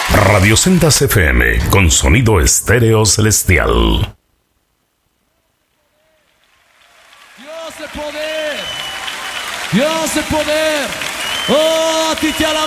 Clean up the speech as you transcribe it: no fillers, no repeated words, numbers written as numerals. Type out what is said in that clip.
Radio Sendas FM con sonido estéreo celestial. Dios de poder, Dios de poder. Oh, a ti te alabamos.